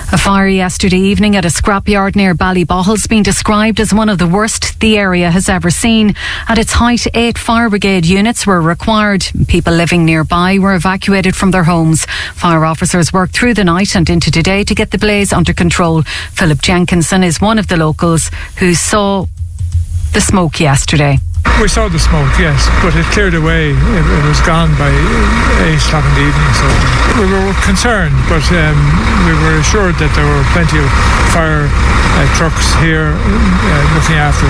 A fire yesterday evening at a scrapyard near Ballybohel has been described as one of the worst the area has ever seen. At its height, 8 fire brigade units were required. People living nearby were evacuated from their homes. Fire officers worked through the night and into today to get the blaze under control. Philip Jenkinson is one of the locals who saw the smoke yesterday. We saw the smoke, yes, but it cleared away. It was gone by 8 o'clock in the evening, so we were concerned, but we were assured that there were plenty of fire trucks here looking after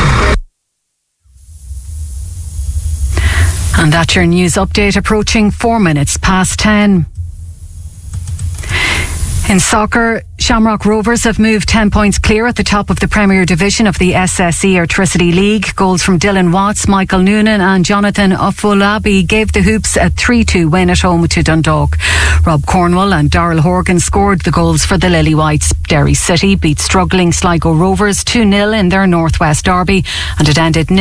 it. And that's your news update, approaching 4 minutes past 10. In soccer, Shamrock Rovers have moved 10 points clear at the top of the Premier Division of the SSE Airtricity League. Goals from Dylan Watts, Michael Noonan and Jonathan Ofolabi gave the Hoops a 3-2 win at home to Dundalk. Rob Cornwall and Darrell Horgan scored the goals for the Lily Whites. Derry City beat struggling Sligo Rovers 2-0 in their Northwest derby, and it ended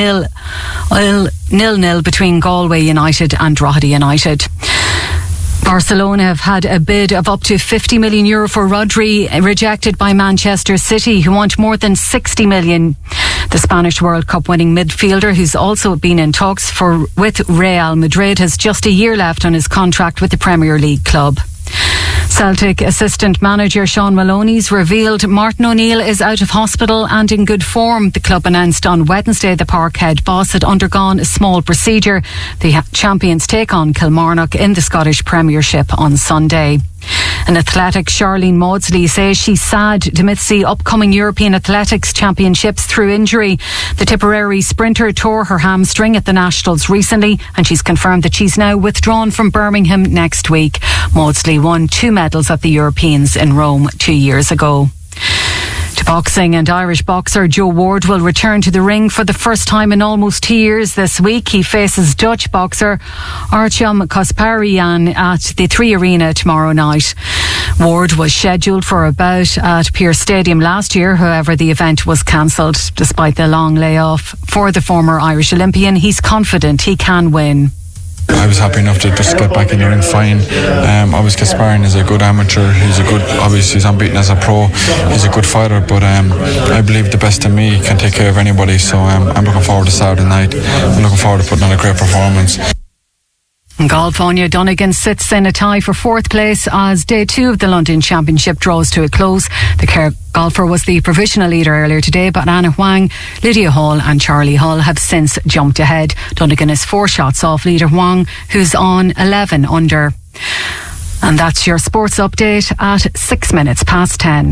0-0 between Galway United and Drogheda United. Barcelona have had a bid of up to €50 million for Rodri rejected by Manchester City, who want more than €60 million. The Spanish World Cup winning midfielder, who's also been in talks with Real Madrid, has just a year left on his contract with the Premier League club. Celtic assistant manager Sean Maloney's revealed Martin O'Neill is out of hospital and in good form. The club announced on Wednesday the Parkhead boss had undergone a small procedure. The champions take on Kilmarnock in the Scottish Premiership on Sunday. In athletics, Charlene Maudsley says she's sad to miss the upcoming European Athletics Championships through injury. The Tipperary sprinter tore her hamstring at the Nationals recently, and she's confirmed that she's now withdrawn from Birmingham next week. Maudsley won 2 medals at the Europeans in Rome 2 years ago. To boxing, and Irish boxer Joe Ward will return to the ring for the first time in almost 2 years this week. He faces Dutch boxer Artyom Kasparian at the 3 Arena tomorrow night. Ward was scheduled for a bout at Pearse Stadium last year. However, the event was cancelled. Despite the long layoff for the former Irish Olympian, he's confident he can win. I was happy enough to just get back in the ring fine. Obviously Kasparian is a good amateur. Obviously he's unbeaten as a pro. He's a good fighter, but I believe the best in me can take care of anybody, so I'm looking forward to Saturday night. I'm looking forward to putting on a great performance. In golf, Anya Donegan sits in a tie for 4th place as day 2 of the London Championship draws to a close. The Kerr golfer was the provisional leader earlier today, but Anna Huang, Lydia Hall and Charlie Hull have since jumped ahead. Donegan is 4 shots off leader Huang, who's on 11 under. And that's your sports update at 6 minutes past 10.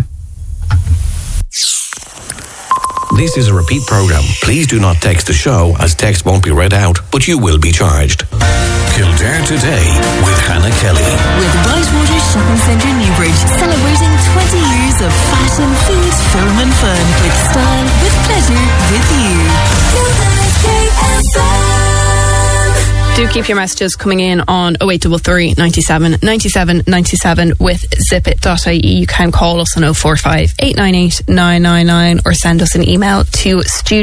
This is a repeat programme. Please do not text the show, as text won't be read out, but you will be charged. Kildare Today with Hannah Kelly. With Whitewater Shopping Centre Newbridge, celebrating 20 years of fashion, food, film and fun. With style, with pleasure, with you. Do keep your messages coming in on 0833 97 97 97 with zipit.ie. You can call us on 045 898 999 or send us an email to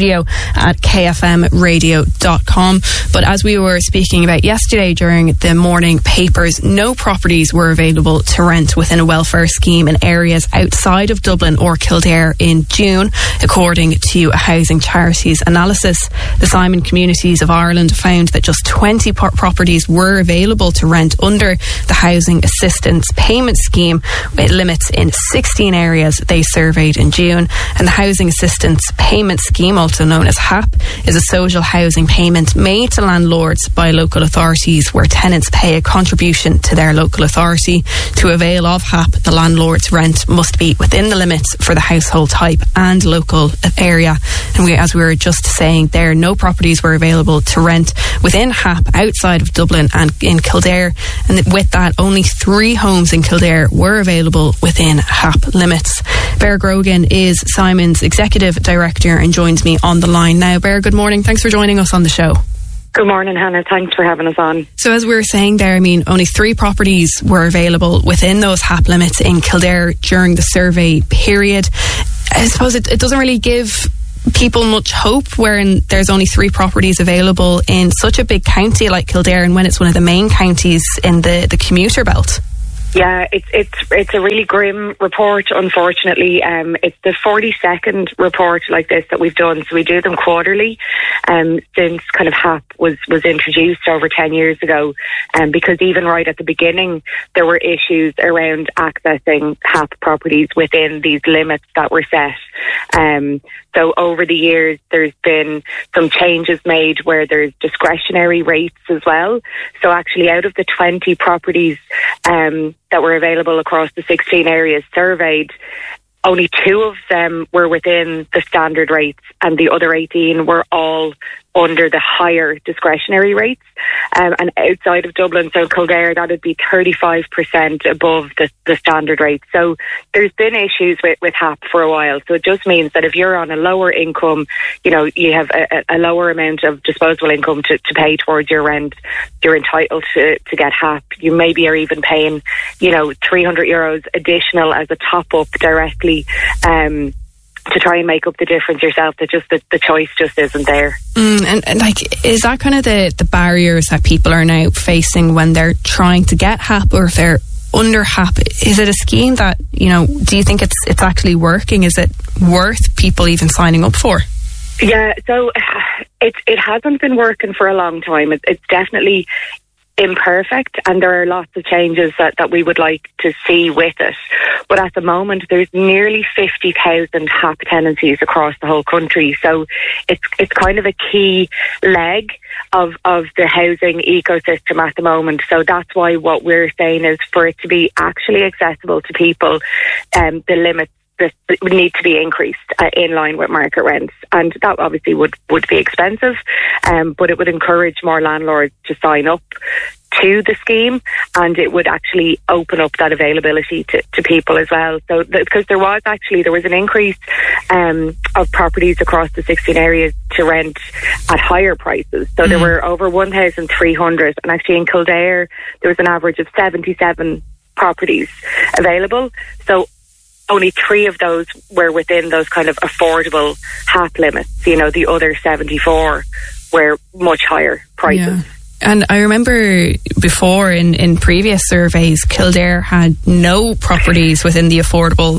studio@kfmradio.com. But as we were speaking about yesterday during the morning papers, no properties were available to rent within a welfare scheme in areas outside of Dublin or Kildare in June, according to a housing charities analysis. The Simon Communities of Ireland found that just 20 properties were available to rent under the Housing Assistance Payment Scheme, with limits in 16 areas they surveyed in June. And the Housing Assistance Payment Scheme, also known as HAP, is a social housing payment made to landlords by local authorities, where tenants pay a contribution to their local authority. To avail of HAP, the landlord's rent must be within the limits for the household type and local area. And as we were just saying there, no properties were available to rent within HAP outside of Dublin and in Kildare, and with that only 3 homes in Kildare were available within HAP limits. Bear Grogan is Simon's Executive Director and joins me on the line now. Bear, good morning. Thanks for joining us on the show. Good morning, Hannah. Thanks for having us on. So as we were saying there, only 3 properties were available within those HAP limits in Kildare during the survey period. I suppose it doesn't really give people much hope when there's only 3 properties available in such a big county like Kildare, and when it's one of the main counties in the commuter belt. Yeah, it's a really grim report, unfortunately. It's the 42nd report like this that we've done, so we do them quarterly since kind of HAP was introduced over 10 years ago, because even right at the beginning there were issues around accessing HAP properties within these limits that were set. So over the years there's been some changes made where there's discretionary rates as well. So actually out of the 20 properties that were available across the 16 areas surveyed, only 2 of them were within the standard rates and the other 18 were all under the higher discretionary rates. And outside of Dublin, so Kildare, that would be 35% above the standard rate. So there's been issues with HAP for a while. So it just means that if you're on a lower income, you have a lower amount of disposable income to pay towards your rent, you're entitled to get HAP. You maybe are even paying, €300 additional as a top-up directly to try and make up the difference yourself. That just the choice just isn't there. And is that kind of the barriers that people are now facing when they're trying to get HAP, or if they're under HAP? Is it a scheme that, do you think it's actually working? Is it worth people even signing up for? Yeah, so it hasn't been working for a long time. It's definitely imperfect, and there are lots of changes that we would like to see with it. But at the moment, there's nearly 50,000 HAP tenancies across the whole country. So it's kind of a key leg of the housing ecosystem at the moment. So that's why what we're saying is for it to be actually accessible to people, the limits would need to be increased in line with market rents, and that obviously would be expensive, but it would encourage more landlords to sign up to the scheme, and it would actually open up that availability to people as well. So because there was an increase of properties across the 16 areas to rent at higher prices. So there were over 1,300, and actually in Kildare there was an average of 77 properties available. So only 3 of those were within those kind of affordable HAP limits. The other 74 were much higher prices. Yeah. And I remember before in previous surveys, Kildare had no properties within the affordable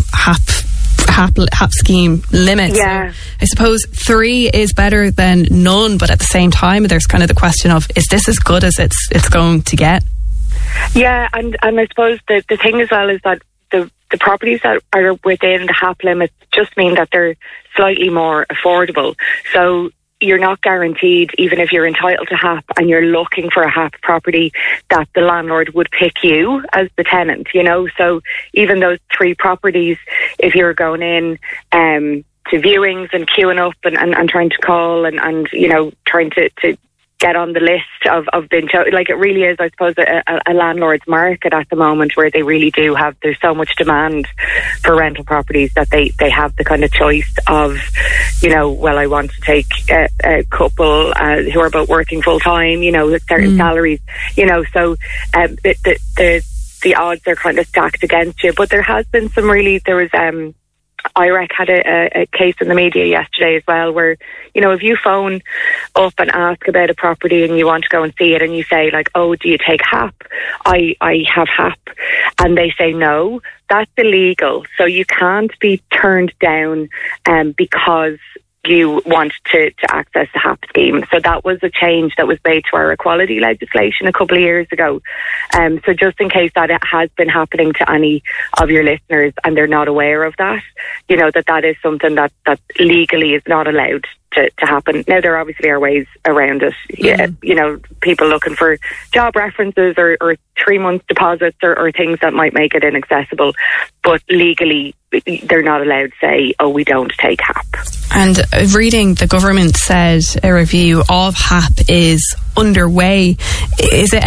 HAP scheme limit. Yeah. So I suppose 3 is better than none, but at the same time, there's kind of the question of, is this as good as it's going to get? Yeah, and I suppose the thing as well is that the properties that are within the HAP limits just mean that they're slightly more affordable. So you're not guaranteed, even if you're entitled to HAP and you're looking for a HAP property, that the landlord would pick you as the tenant, So even those 3 properties, if you're going in to viewings and queuing up and trying to call and trying to get on the list of being it really is, I suppose, a landlord's market at the moment, where they really do have, there's so much demand for rental properties that they have the kind of choice of, I want to take a couple who are both working full time, with certain salaries, so the odds are kind of stacked against you. But there has been there was IREC had a case in the media yesterday as well, where, if you phone up and ask about a property and you want to go and see it, and you say oh, do you take HAP? I have HAP. And they say no, that's illegal. So you can't be turned down because you want to access the HAP scheme. So that was a change that was made to our equality legislation a couple of years ago. So just in case that it has been happening to any of your listeners and they're not aware of that, that is something that legally is not allowed to happen. Now, there obviously are ways around it. Yeah, people looking for job references or 3 months deposits or things that might make it inaccessible. But legally, they're not allowed to say, oh, we don't take HAP. And reading, the government said a review of HAP is underway. Is there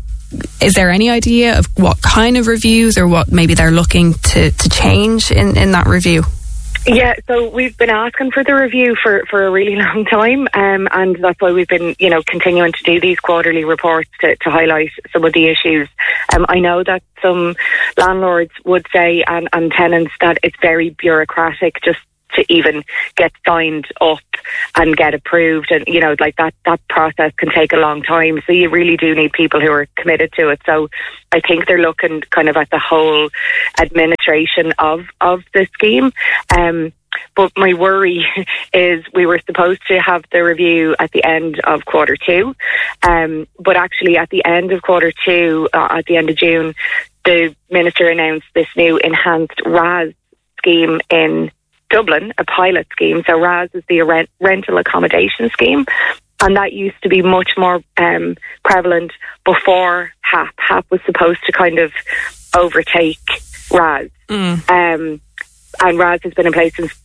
any idea of what kind of reviews or what maybe they're looking to change in that review? Yeah, so we've been asking for the review for a really long time, and that's why we've been, continuing to do these quarterly reports to highlight some of the issues. I know that some landlords would say, and tenants, that it's very bureaucratic, just to even get signed up and get approved, and you know, like that process can take a long time, so you really do need people who are committed to it. So I think they're looking kind of at the whole administration of the scheme. But my worry is we were supposed to have the review at the end of Q2, but actually at the end of Q2, at the end of June, the Minister announced this new enhanced RAS scheme in Dublin, a pilot scheme. So RAS is the rental accommodation scheme, and that used to be much more prevalent before HAP. HAP was supposed to kind of overtake RAS. And RAS has been in place since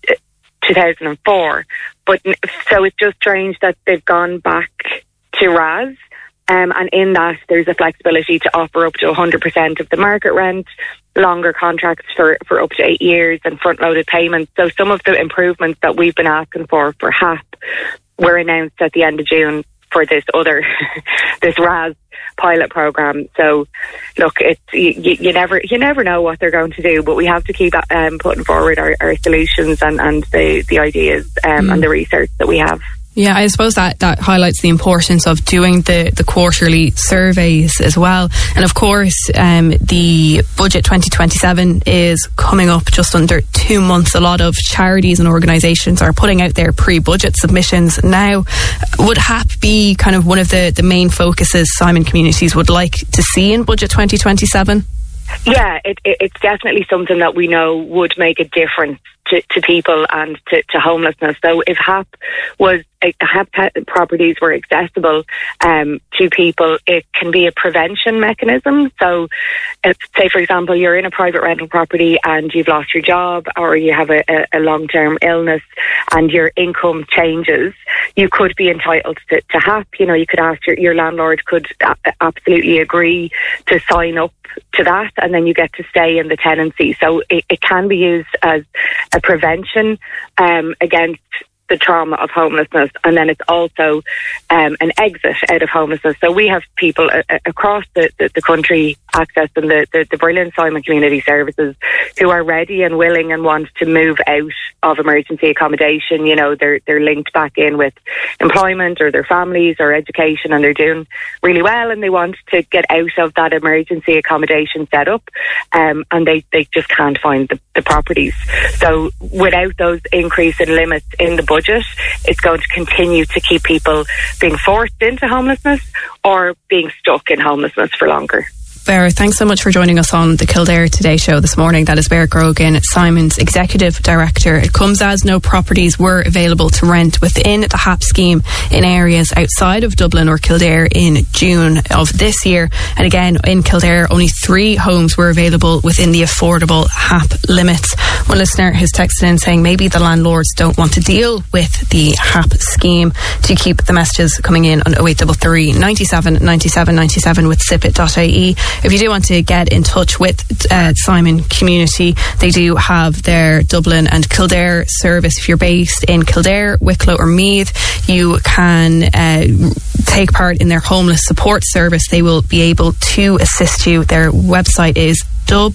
2004. But so it's just strange that they've gone back to RAS. And in that, there's a flexibility to offer up to 100% of the market rent, longer contracts for up to 8 years, and front-loaded payments. So some of the improvements that we've been asking for HAP were announced at the end of June for this other, this RAS pilot program. So look, it's you never know what they're going to do, but we have to keep putting forward our solutions and the ideas and the research that we have. Yeah, I suppose that highlights the importance of doing the quarterly surveys as well. And of course, the budget 2027 is coming up just under 2 months. A lot of charities and organisations are putting out their pre-budget submissions now. Would HAP be kind of one of the main focuses Simon communities would like to see in budget 2027? Yeah, it's definitely something that we know would make a difference to people and to homelessness. So if HAP properties were accessible to people, it can be a prevention mechanism. So if, say for example, you're in a private rental property and you've lost your job, or you have a long-term illness and your income changes, you could be entitled to HAP. You know, you could ask your landlord could absolutely agree to sign up to that, and then you get to stay in the tenancy. So it can be used as a prevention against the trauma of homelessness, and then it's also an exit out of homelessness. So we have people across the country accessing the brilliant Simon Community Services who are ready and willing and want to move out of emergency accommodation. You know, they're linked back in with employment or their families or education, and they're doing really well, and they want to get out of that emergency accommodation setup, and they just can't find the properties. So without those increase in limits in the budget, it's going to continue to keep people being forced into homelessness or being stuck in homelessness for longer. Vera, thanks so much for joining us on the Kildare Today show this morning. That is Vera Grogan, Simon's Executive Director. It comes as no properties were available to rent within the HAP scheme in areas outside of Dublin or Kildare in June of this year. And again, in Kildare, only 3 homes were available within the affordable HAP limits. One listener has texted in saying maybe the landlords don't want to deal with the HAP scheme. To keep the messages coming in on 0833 97 97 97 with sipit.ie. If you do want to get in touch with Simon Community, they do have their Dublin and Kildare service. If you're based in Kildare, Wicklow or Meath, you can take part in their homeless support service. They will be able to assist you. Their website is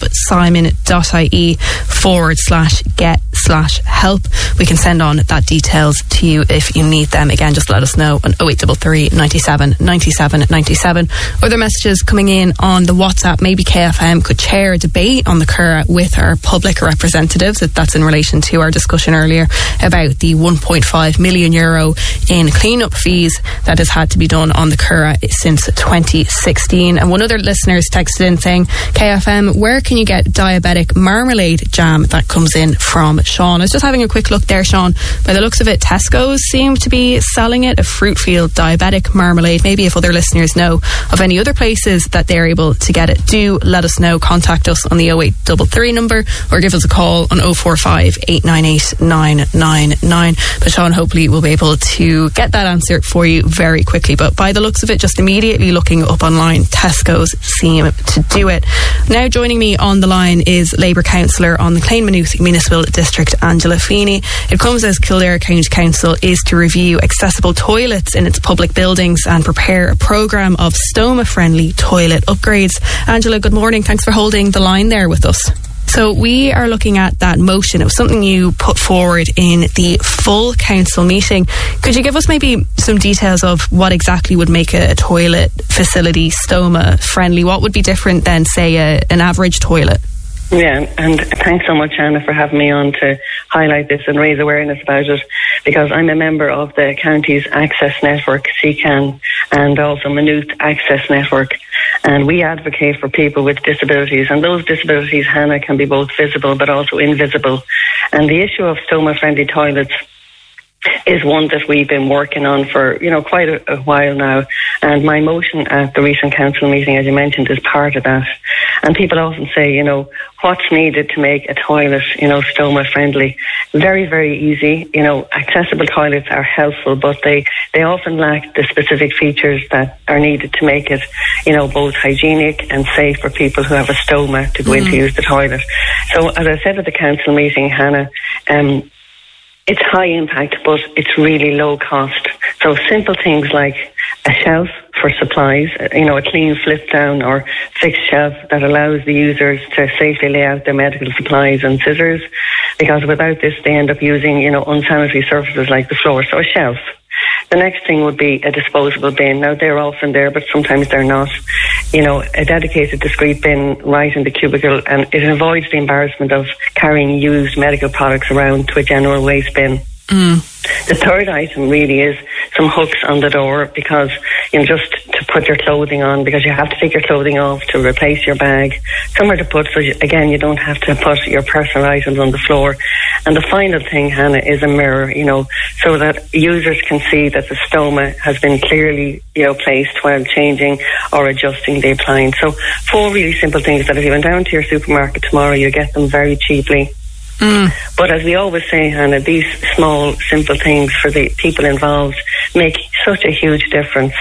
dubsimon.ie/get/help. We can send on that details to you if you need them. Again, just let us know on 0833 97 97 97. Other messages coming in on the WhatsApp. Maybe KFM could chair a debate on the Curragh with our public representatives. That's in relation to our discussion earlier about the €1.5 million in clean-up fees that has had to be done on the Curragh since 2016. And one other listener is texted in saying, KFM, where can you get diabetic marmalade jam? That comes in from Sean. I was just having a quick look there, Sean. By the looks of it, Tesco's seem to be selling it, a Fruitfield diabetic marmalade. Maybe if other listeners know of any other places that they're able to get it, do let us know. Contact us on the 0833 number or give us a call on 045 898 999. But Sean hopefully will be able to get that answer for you very quickly. But by the looks of it, just immediately looking up online, Tesco's seem to do it. Now joining me on the line is Labour Councillor on the Clane-Maynooth Municipal District, Angela Feeney. It comes as Kildare County Council is to review accessible toilets in its public buildings and prepare a programme of stoma-friendly toilet upgrades. Angela, good morning. Thanks for holding the line there with us. So we are looking at that motion. It was something you put forward in the full council meeting. Could you give us maybe some details of what exactly would make a toilet facility stoma friendly? What would be different than, say, an average toilet? Yeah, and thanks so much, Anna, for having me on to highlight this and raise awareness about it, because I'm a member of the county's Access Network, CCAN, and also Maynooth Access Network, and we advocate for people with disabilities, and those disabilities, Hannah, can be both visible but also invisible. And the issue of stoma-friendly toilets is one that we've been working on for, quite a while now. And my motion at the recent council meeting, as you mentioned, is part of that. And people often say, what's needed to make a toilet, stoma friendly? Very, very easy. Accessible toilets are helpful, but they often lack the specific features that are needed to make it, both hygienic and safe for people who have a stoma to go in to use the toilet. So as I said at the council meeting, Hannah, it's high impact, but it's really low cost. So simple things like a shelf for supplies, a clean flip down or fixed shelf that allows the users to safely lay out their medical supplies and scissors, because without this they end up using, unsanitary surfaces like the floor. So a shelf. The next thing would be a disposable bin. Now, they're often there, but sometimes they're not. A dedicated discrete bin right in the cubicle, and it avoids the embarrassment of carrying used medical products around to a general waste bin. The third item really is some hooks on the door, because just to put your clothing on, because you have to take your clothing off to replace your bag. Somewhere to put, so you don't have to put your personal items on the floor. And the final thing, Hannah, is a mirror, so that users can see that the stoma has been clearly, placed while changing or adjusting the appliance. So 4 really simple things that if you went down to your supermarket tomorrow, you get them very cheaply. But as we always say, Hannah, these small, simple things for the people involved make such a huge difference.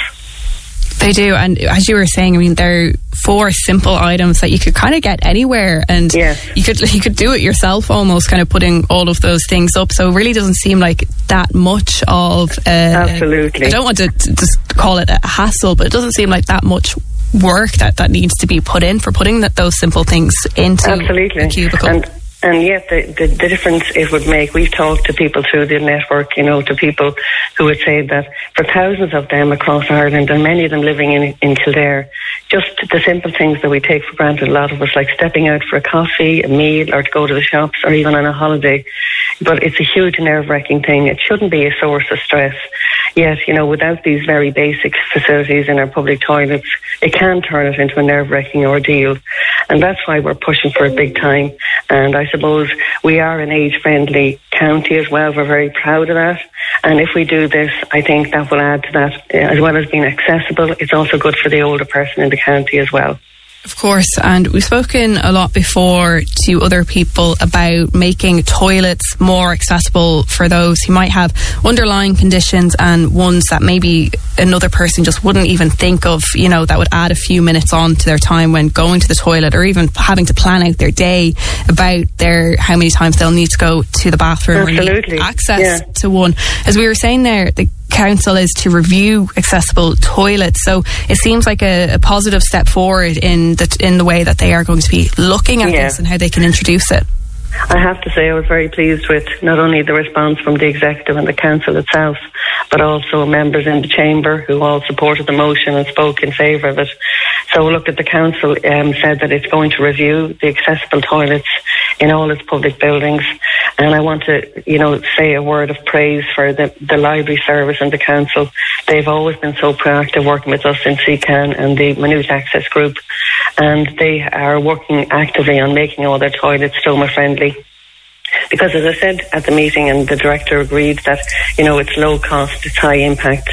They do, and as you were saying, they're 4 simple items that you could kind of get anywhere, and you could do it yourself almost, kind of putting all of those things up. So it really doesn't seem like that much of absolutely. I don't want to just call it a hassle, but it doesn't seem like that much work that needs to be put in for putting those simple things into a cubicle. And yet the difference it would make, we've talked to people through the network, to people who would say that for thousands of them across Ireland, and many of them living in Kildare, just the simple things that we take for granted, a lot of us, like stepping out for a coffee, a meal, or to go to the shops, or even on a holiday. But it's a huge nerve-wracking thing. It shouldn't be a source of stress. Yet, without these very basic facilities in our public toilets, it can turn it into a nerve-wracking ordeal. And that's why we're pushing for it big time. And I suppose we are an age-friendly county as well. We're very proud of that. And if we do this, I think that will add to that. As well as being accessible, it's also good for the older person in the county as well. Of course, and we've spoken a lot before to other people about making toilets more accessible for those who might have underlying conditions and ones that maybe another person just wouldn't even think of, that would add a few minutes on to their time when going to the toilet, or even having to plan out their day about how many times they'll need to go to the bathroom. Absolutely. Or need access to one. As we were saying there, the council is to review accessible toilets, so it seems like a positive step forward in the way that they are going to be looking at this and how they can introduce it. I have to say I was very pleased with not only the response from the executive and the council itself, but also members in the chamber who all supported the motion and spoke in favour of it. So look, at the council said that it's going to review the accessible toilets in all its public buildings. And I want to, say a word of praise for the library service and the council. They've always been so proactive working with us in CCAN and the Maynooth Access Group. And they are working actively on making all their toilets stoma friendly. Because as I said at the meeting, and the director agreed that, it's low cost, it's high impact.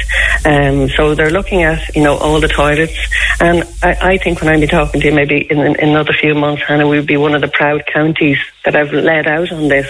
So they're looking at, all the toilets. And I think when I'll be talking to you maybe in another few months, Hannah, we'll be one of the proud counties that have led out on this.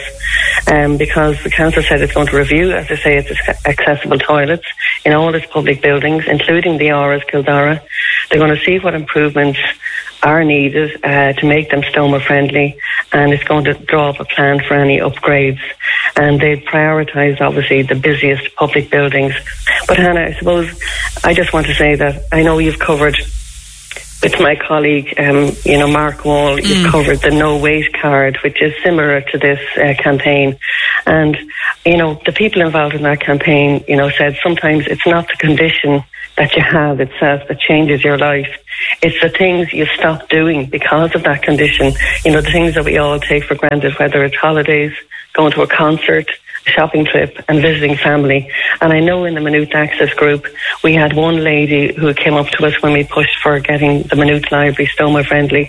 Because the council said it's going to review, as I say, its accessible toilets in all its public buildings, including the Áras Kildare. They're going to see what improvements are needed to make them stoma friendly, and it's going to draw up a plan for any upgrades. And they've prioritised obviously the busiest public buildings. But Hannah, I suppose I just want to say that I know you've covered with my colleague, Mark Wall, you've covered the No Weight card, which is similar to this campaign. And, the people involved in that campaign, said sometimes it's not the condition that you have itself that changes your life. It's the things you stop doing because of that condition. The things that we all take for granted, whether it's holidays, going to a concert, a shopping trip, and visiting family. And I know in the Maynooth Access group, we had one lady who came up to us when we pushed for getting the Maynooth Library stoma friendly.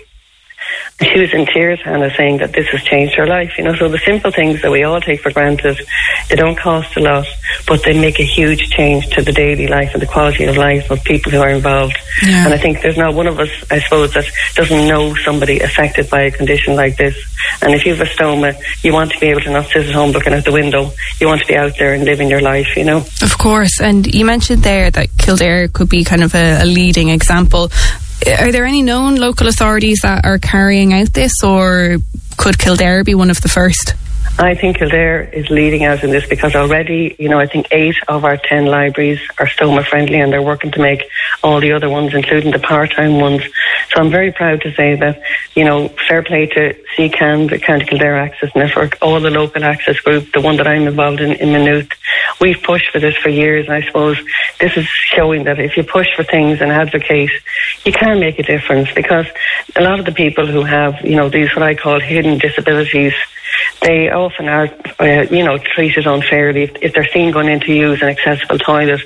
She was in tears, Hannah, saying that this has changed her life. So the simple things that we all take for granted, they don't cost a lot, but they make a huge change to the daily life and the quality of life of people who are involved. Yeah. And I think there's not one of us, I suppose, that doesn't know somebody affected by a condition like this. And if you have a stoma, you want to be able to not sit at home looking out the window. You want to be out there and living your life, Of course. And you mentioned there that Kildare could be kind of a leading example. Are there any known local authorities that are carrying out this, or could Kildare be one of the first? I think Kildare is leading us in this because already, I think 8 of our 10 libraries are stoma friendly, and they're working to make all the other ones, including the part-time ones. So I'm very proud to say that, fair play to CCAN, the County Kildare Access Network, all the local access group, the one that I'm involved in Maynooth. We've pushed for this for years, and I suppose this is showing that if you push for things and advocate, you can make a difference, because a lot of the people who have, these what I call hidden disabilities, they often are, treated unfairly if they're seen going in to use an accessible toilet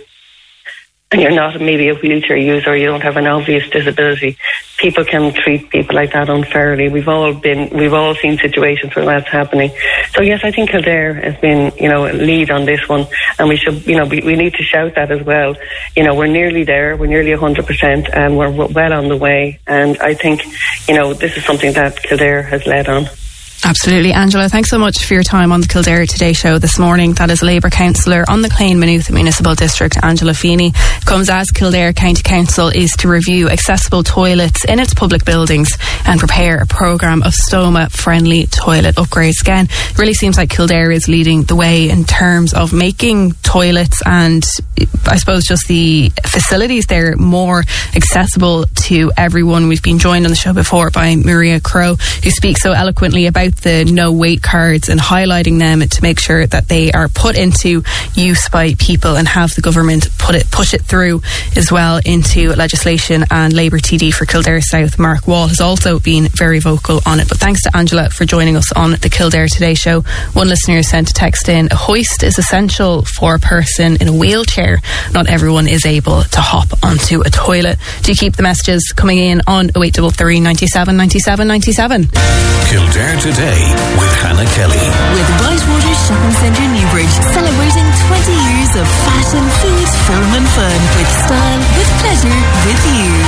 and you're not maybe a wheelchair user or you don't have an obvious disability. People can treat people like that unfairly. We've all seen situations where that's happening. So yes, I think Kildare has been, lead on this one, and we should, we need to shout that as well. We're nearly there. We're nearly 100%, and we're well on the way. And I think, this is something that Kildare has led on. Absolutely. Angela, thanks so much for your time on the Kildare Today show this morning. That is Labour councillor on the Clane Maynooth Municipal District, Angela Feeney. Comes as Kildare County Council is to review accessible toilets in its public buildings and prepare a programme of stoma-friendly toilet upgrades. Again, it really seems like Kildare is leading the way in terms of making toilets and I suppose just the facilities there more accessible to everyone. We've been joined on the show before by Maria Crow, who speaks so eloquently about the no weight cards and highlighting them to make sure that they are put into use by people and have the government push it through as well into legislation. And Labour TD for Kildare South, Mark Wall, has also been very vocal on it. But thanks to Angela for joining us on the Kildare Today show. One listener sent a text in: a hoist is essential for a person in a wheelchair. Not everyone is able to hop onto a toilet. Do keep the messages coming in on 0833 97 97 97. Kildare Today with Hannah Kelly. With Whitewater Shopping Centre Newbridge, celebrating 20 years of fashion, food, film and fun. With style, with pleasure, with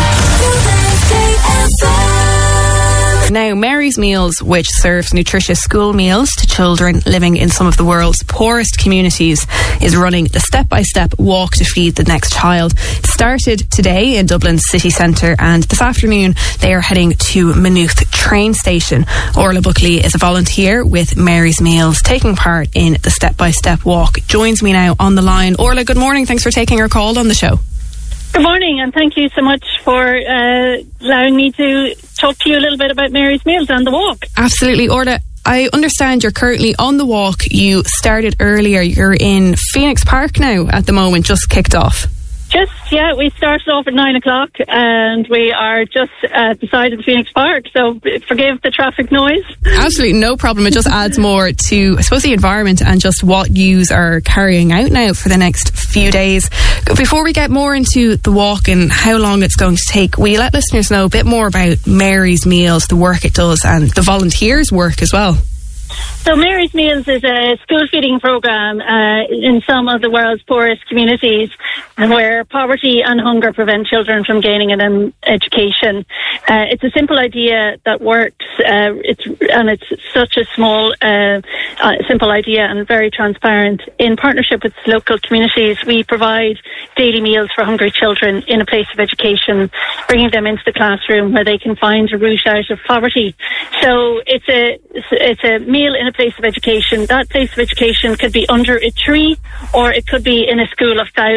you. Now, Mary's Meals, which serves nutritious school meals to children living in some of the world's poorest communities, is running the step-by-step walk to feed the next child. It started today in Dublin city centre, and this afternoon they are heading to Maynooth train station. Orla Buckley is a volunteer with Mary's Meals, taking part in the step-by-step walk. Joins me now on the line. Orla, good morning. Thanks for taking our call on the show. Good morning, and thank you so much for allowing me to talk to you a little bit about Mary's Meals and the walk. Absolutely. Orla, I understand you're currently on the walk. You started earlier. You're in Phoenix Park now at the moment, just kicked off. We started off at 9 o'clock and we are just at the side of the Phoenix Park, so forgive the traffic noise. Absolutely no problem. It just adds more to, I suppose, the environment and just what yous are carrying out now for the next few days. Before we get more into the walk and how long it's going to take, will you let listeners know a bit more about Mary's Meals, the work it does and the volunteers' work as well? So Mary's Meals is a school feeding programme in some of the world's poorest communities, where poverty and hunger prevent children from gaining an education. It's a simple idea that works. It's such a small, simple idea and very transparent. In partnership with local communities, we provide daily meals for hungry children in a place of education, bringing them into the classroom where they can find a route out of poverty. So it's a meal in a place of education. That place of education could be under a tree or it could be in a school of thousands.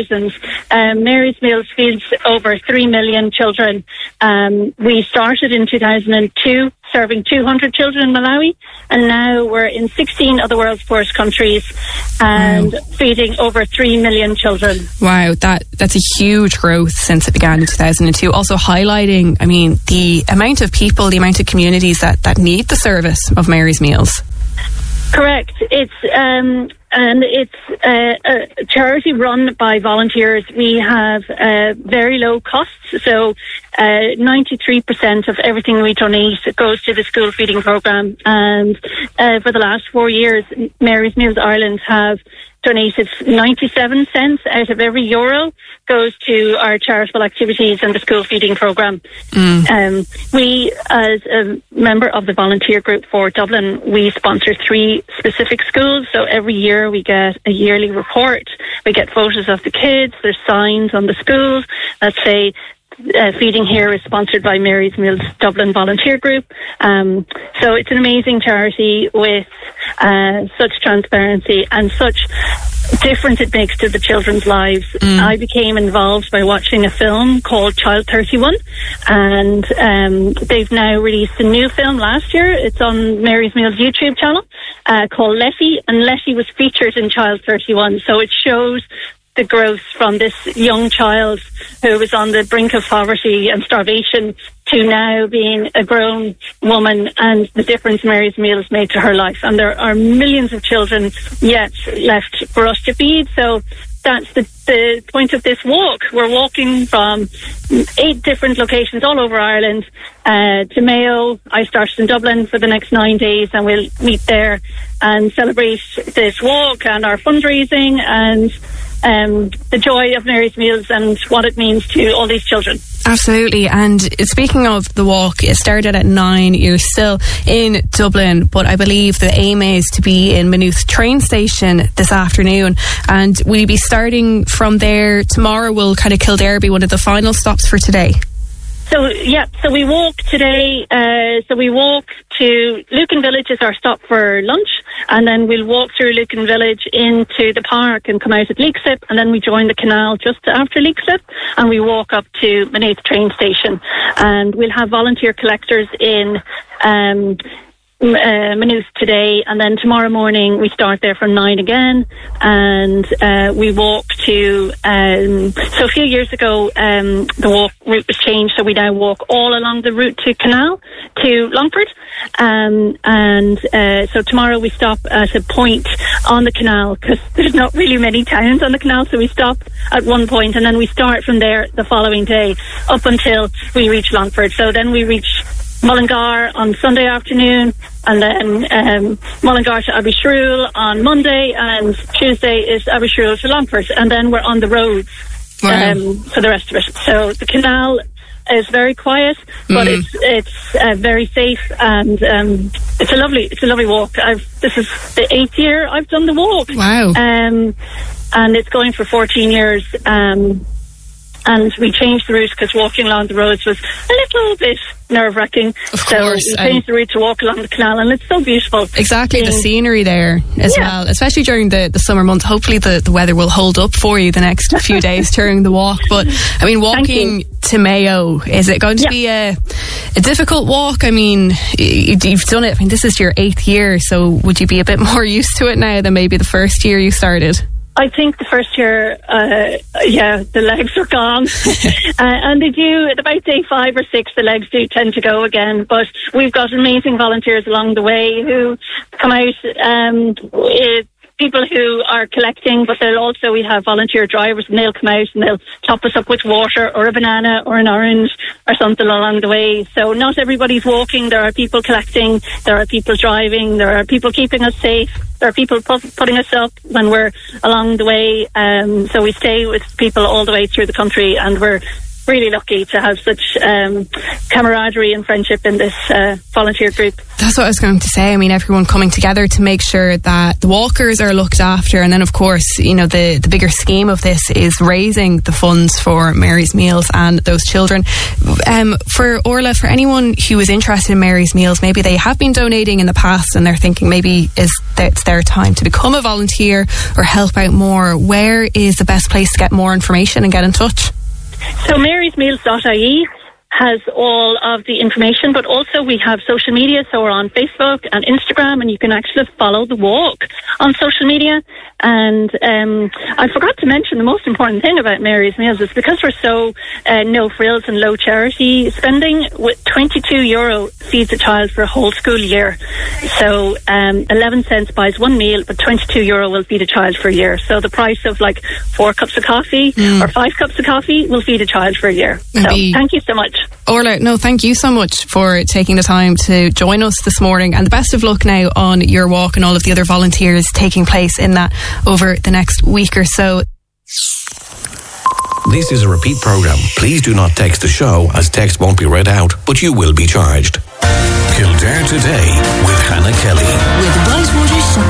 Mary's Meals feeds over 3 million children. We started in 2002 serving 200 children in Malawi, and now we're in 16 of the world's poorest countries and feeding over 3 million children. Wow, that's a huge growth since it began in 2002. Also highlighting, I mean, the amount of people, the amount of communities that need the service of Mary's Meals. Correct. It's a charity run by volunteers. We have very low costs, so 93% of everything we donate goes to the school feeding programme. And for the last 4 years, Mary's Meals Ireland have donated 97 cents out of every euro goes to our charitable activities and the school feeding programme. We, as a member of the volunteer group for Dublin, we sponsor 3 specific schools. So every year we get a yearly report. We get photos of the kids. There's signs on the schools that say feeding here is sponsored by Mary's Meals Dublin Volunteer Group. So it's an amazing charity with such transparency and such difference it makes to the children's lives. I became involved by watching a film called Child 31, and they've now released a new film last year. It's on Mary's Meals YouTube channel called Letty, and Letty was featured in Child 31. So it shows the growth from this young child who was on the brink of poverty and starvation to now being a grown woman, and the difference Mary's Meals made to her life. And there are millions of children yet left for us to feed. So that's the point of this walk. We're walking from 8 different locations all over Ireland to Mayo. I started in Dublin for the next 9 days, and we'll meet there and celebrate this walk and our fundraising and the joy of Mary's Meals and what it means to all these children. Absolutely. And speaking of the walk, it started at 9. You're still in Dublin, but I believe the aim is to be in Maynooth train station this afternoon. And we'll be starting from there tomorrow. Will kind of Kildare be one of the final stops for today? So we walk today. So we walk to Lucan Village is our stop for lunch, and then we'll walk through Lucan Village into the park and come out at Leixlip, and then we join the canal just after Leixlip, and we walk up to Maynooth train station, and we'll have volunteer collectors in Maynooth today, and then tomorrow morning we start there from 9 again, and we walk to so a few years ago the walk route was changed, so we now walk all along the route to Canal to Longford, and so tomorrow we stop at a point on the canal because there's not really many towns on the canal, so we stop at one point and then we start from there the following day up until we reach Longford. So then we reach Mullingar on Sunday afternoon, and then Mullingar to Abbeyshrew on Monday, and Tuesday is Abbeyshrew to Longford, and then we're on the roads for the rest of it. So the canal is very quiet, but it's very safe, and it's a lovely walk. This is the 8th year I've done the walk. Wow! And it's going for 14 years. And we changed the route because walking along the roads was a little bit nerve-wracking. So we changed the route to walk along the canal, and it's so beautiful. Exactly, the scenery there as well, especially during the summer months. Hopefully the weather will hold up for you the next few days during the walk. But, I mean, walking to Mayo, is it going to be a difficult walk? I mean, you've done it. I mean, this is your 8th year, so would you be a bit more used to it now than maybe the first year you started? I think the first year, the legs are gone. And they do, at about day 5 or 6, the legs do tend to go again. But we've got amazing volunteers along the way who come out, people who are collecting, but we have volunteer drivers, and they'll come out and they'll top us up with water or a banana or an orange or something along the way. So not everybody's walking. There are people collecting, there are people driving, there are people keeping us safe, there are people putting us up when we're along the way. So we stay with people all the way through the country, and we're really lucky to have such camaraderie and friendship in this volunteer group. That's what I was going to say. I mean, everyone coming together to make sure that the walkers are looked after, and then of course, you know, the bigger scheme of this is raising the funds for Mary's Meals and those children. For Orla, for anyone who is interested in Mary's Meals, maybe they have been donating in the past and they're thinking maybe it's their time to become a volunteer or help out more, where is the best place to get more information and get in touch? So marysmeals.ie has all of the information, but also we have social media, so we're on Facebook and Instagram, and you can actually follow the walk on social media. And I forgot to mention the most important thing about Mary's Meals is because we're so no frills and low charity spending, with €22 feeds a child for a whole school year. So 11 cents buys one meal, but €22 will feed a child for a year. So the price of like 4 cups of coffee or 5 cups of coffee will feed a child for a year. So thank you so much. Orla, no, thank you so much for taking the time to join us this morning, and the best of luck now on your walk and all of the other volunteers taking place in that over the next week or so. This is a repeat programme. Please do not text the show, as text won't be read out, but you will be charged. Kildare Today with Hannah Kelly. With Whitewater